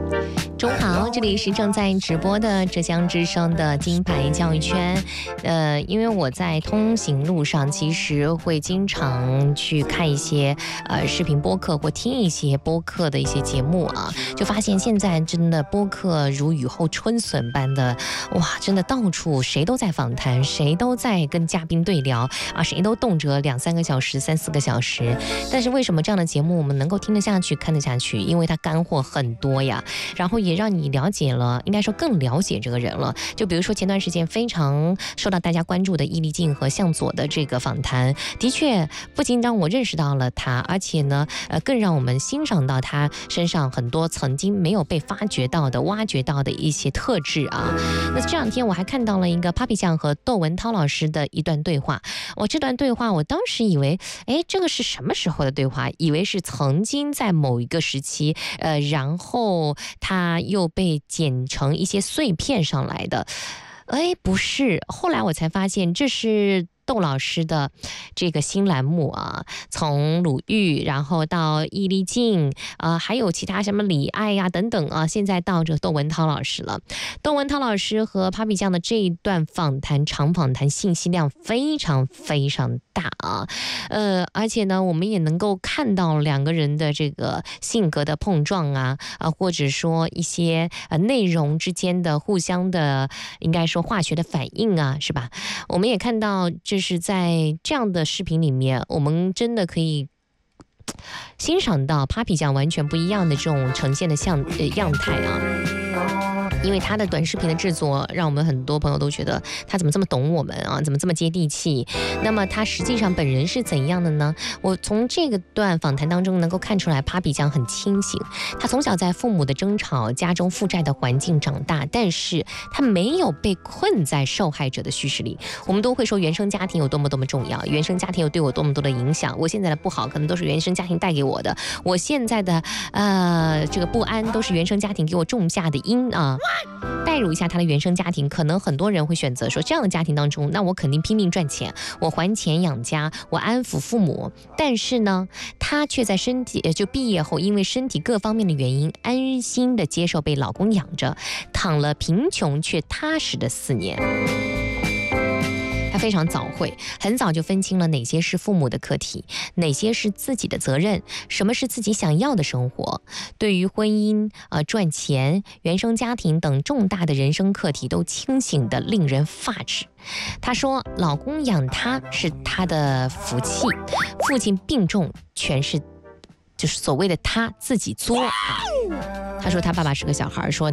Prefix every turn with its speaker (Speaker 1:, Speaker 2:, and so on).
Speaker 1: 中午好，这里是正在直播的浙江之声的金牌教育圈。因为我在通行路上，其实会经常去看一些视频播客或听一些播客的一些节目啊，就发现现在真的播客如雨后春笋般的，哇，真的到处谁都在访谈，谁都在跟嘉宾对聊啊，谁都动辄2-3个小时、3-4个小时。但是为什么这样的节目我们能够听得下去、看得下去？因为它干货很多呀，然后也让你了解了，应该说更了解这个人了。就比如说前段时间非常受到大家关注的易立竞和向佐的这个访谈，的确不仅让我认识到了他，而且呢，更让我们欣赏到他身上很多曾经没有被发掘到的、挖掘到的一些特质啊。那这两天我还看到了一个 Papi 酱和窦文涛老师的一段对话。这段对话我当时以为，这个是什么时候的对话？以为是曾经在某一个时期，然后他又被剪成一些碎片上来的。不是，后来我才发现这是窦老师的这个新栏目啊，从鲁豫，然后到易立竞，还有其他什么李艾呀等等啊，现在到这窦文涛老师了。窦文涛老师和 Papi 酱的这一段访谈，长访谈信息量非常非常大啊，而且呢，我们也能够看到两个人的这个性格的碰撞啊，或者说一些内容之间的互相的，应该说化学的反应啊，是吧？我们也看到，就是在这样的视频里面，我们真的可以欣赏到 Papi 酱完全不一样的这种呈现的样态啊。因为他的短视频的制作，让我们很多朋友都觉得他怎么这么懂我们啊，怎么这么接地气。那么他实际上本人是怎样的呢？我从这个段访谈当中能够看出来 Papi 酱很清醒。他从小在父母的争吵、家中负债的环境长大，但是他没有被困在受害者的叙事里。我们都会说原生家庭有多么多么重要，原生家庭有对我多么多的影响，我现在的不好可能都是原生家庭带给我的，我现在的这个不安都是原生家庭给我种下的因啊。代入一下他的原生家庭，可能很多人会选择说，这样的家庭当中，那我肯定拼命赚钱，我还钱养家，我安抚父母。但是呢，他却在就毕业后，因为身体各方面的原因，安心的接受被老公养着，躺了贫穷却踏实的4年。他非常早会，很早就分清了哪些是父母的课题，哪些是自己的责任，什么是自己想要的生活。对于婚姻、赚钱、原生家庭等重大的人生课题都清醒的令人发指。他说，老公养他是他的福气，父亲病重全是就是所谓的他自己作啊。他说他爸爸是个小孩，说